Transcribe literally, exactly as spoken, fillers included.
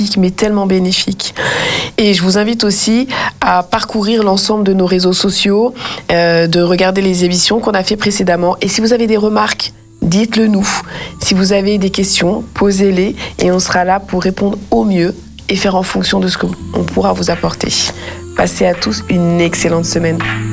pratique, mais tellement bénéfique. Et je vous invite aussi à parcourir l'ensemble de nos réseaux sociaux, euh, de regarder les émissions qu'on a fait précédemment. Et si vous avez des remarques, dites-le nous. Si vous avez des questions, posez-les et on sera là pour répondre au mieux et faire en fonction de ce qu'on pourra vous apporter. Passez à tous une excellente semaine.